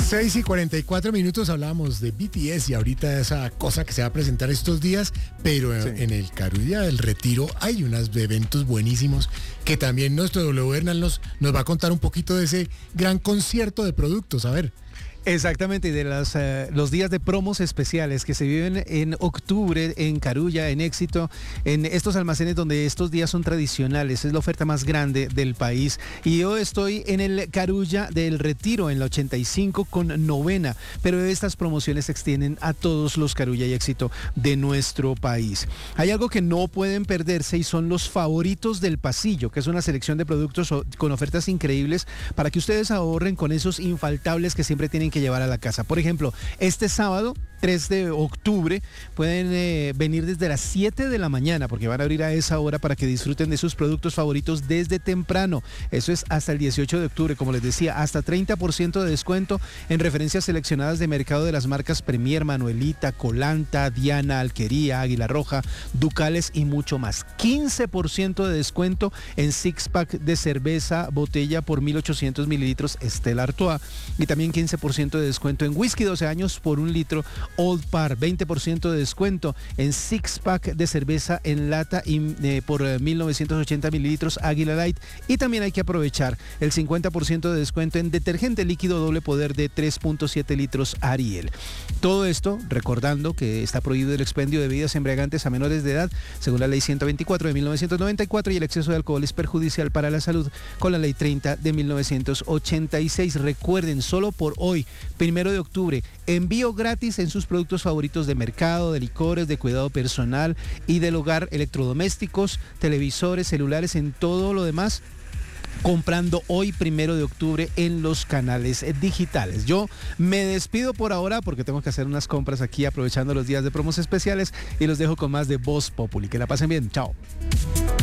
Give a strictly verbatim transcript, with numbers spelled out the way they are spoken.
seis y cuarenta y cuatro minutos hablábamos de B T S y ahorita esa cosa que se va a presentar estos días, pero sí. En el Carulla del Retiro hay unos eventos buenísimos que también nuestro W Hernán nos, nos va a contar un poquito de ese gran concierto de productos. A ver. Exactamente, y de las, uh, los días de promos especiales que se viven en octubre en Carulla, en Éxito, en estos almacenes donde estos días son tradicionales, es la oferta más grande del país. Y yo estoy en el Carulla del Retiro, en la ochenta y cinco con novena, pero estas promociones se extienden a todos los Carulla y Éxito de nuestro país. Hay algo que no pueden perderse y son los favoritos del pasillo, que es una selección de productos con ofertas increíbles para que ustedes ahorren con esos infaltables que siempre tienen que llevar a la casa. Por ejemplo, este sábado tres de octubre pueden eh, venir desde las siete de la mañana porque van a abrir a esa hora para que disfruten de sus productos favoritos desde temprano. Eso es hasta el dieciocho de octubre, como les decía, hasta treinta por ciento de descuento en referencias seleccionadas de mercado de las marcas Premier, Manuelita, Colanta, Diana, Alquería, Águila Roja, Ducales y mucho más. quince por ciento de descuento en six pack de cerveza botella por mil ochocientos mililitros Stella Artois y también quince por ciento de descuento en whisky doce años por un litro Old Par, veinte por ciento de descuento en six pack de cerveza en lata y, eh, por eh, mil novecientos ochenta mililitros Águila Light, y también hay que aprovechar el cincuenta por ciento de descuento en detergente líquido doble poder de tres punto siete litros Ariel. Todo esto recordando que está prohibido el expendio de bebidas embriagantes a menores de edad según la ley ciento veinticuatro de mil novecientos noventa y cuatro y el exceso de alcohol es perjudicial para la salud con la ley treinta de mil novecientos ochenta y seis. Recuerden, solo por hoy, primero de octubre, envío gratis en sus productos favoritos de mercado, de licores, de cuidado personal y del hogar, electrodomésticos, televisores, celulares, en todo lo demás, comprando hoy primero de octubre en los canales digitales. Yo me despido por ahora porque tengo que hacer unas compras aquí aprovechando los días de promos especiales y los dejo con más de Voz Populi. Que la pasen bien. Chao.